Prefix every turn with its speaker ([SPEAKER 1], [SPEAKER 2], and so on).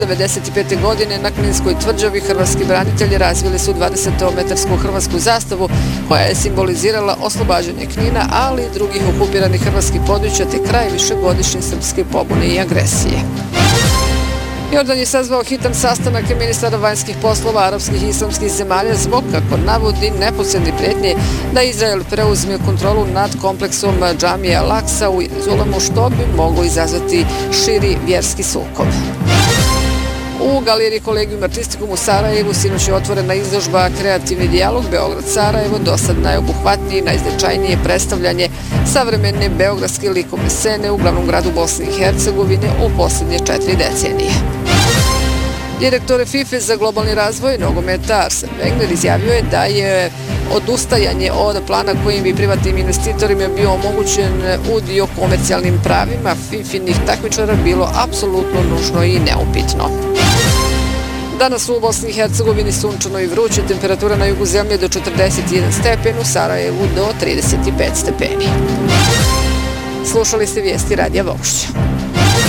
[SPEAKER 1] 1995. godine na Kninskoj tvrđavi hrvatski branitelji razvili su 20-metarsku hrvatsku zastavu koja je simbolizirala oslobađanje Knina, ali i drugih okupiranih hrvatskih područja te kraj višegodišnje srpske pobune i agresije. Jordan je sazvao hitan sastanak ministara vanjskih poslova arapskih i islamskih zemalja zbog, kako navodi, neposredne prijetnje da Izrael preuzme kontrolu nad kompleksom džamije Al-Aksa u Jeruzalemu, što bi moglo izazvati širi vjerski sukob. U galeriji Kolegium Artisticum u Sarajevu sinoć je otvorena izložba Kreativni dijalog Beograd-Sarajevo, dosad najobuhvatnije i najznačajnije predstavljanje savremene beogradske likovne scene u glavnom gradu Bosne i Hercegovine u posljednje 4 decenije. Direktor FIFA za globalni razvoj nogometa Arsen Wenger izjavio je da je odustajanje od plana kojim bi privatnim investitorima bio omogućen udio komercijalnim pravima FIFA-inih takmičara bilo apsolutno nužno i neupitno. Danas u Bosni i Hercegovini sunčano i vruće, temperatura na jugu zemlje do 41 stepen, u Sarajevu do 35 stepeni. Slušali ste vijesti Radija Vogošća.